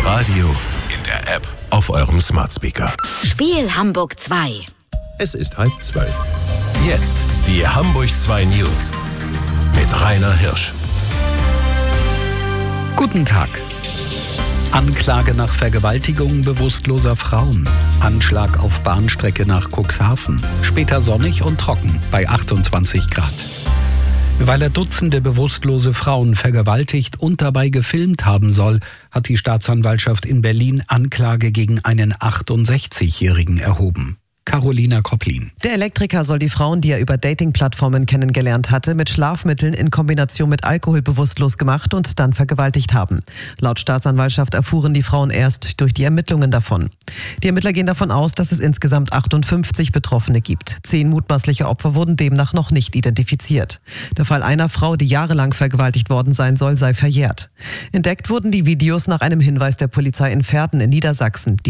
Radio, in der App, auf eurem Smart Speaker. Spiel Hamburg 2. Es ist 11:30. Jetzt die Hamburg 2 News mit Rainer Hirsch. Guten Tag. Anklage nach Vergewaltigung bewusstloser Frauen. Anschlag auf Bahnstrecke nach Cuxhaven. Später sonnig und trocken bei 28 Grad. Weil er Dutzende bewusstlose Frauen vergewaltigt und dabei gefilmt haben soll, hat die Staatsanwaltschaft in Berlin Anklage gegen einen 68-Jährigen erhoben. Carolina Kopplin. Der Elektriker soll die Frauen, die er über Dating-Plattformen kennengelernt hatte, mit Schlafmitteln in Kombination mit Alkohol bewusstlos gemacht und dann vergewaltigt haben. Laut Staatsanwaltschaft erfuhren die Frauen erst durch die Ermittlungen davon. Die Ermittler gehen davon aus, dass es insgesamt 58 Betroffene gibt. 10 mutmaßliche Opfer wurden demnach noch nicht identifiziert. Der Fall einer Frau, die jahrelang vergewaltigt worden sein soll, sei verjährt. Entdeckt wurden die Videos nach einem Hinweis der Polizei in Verden in Niedersachsen.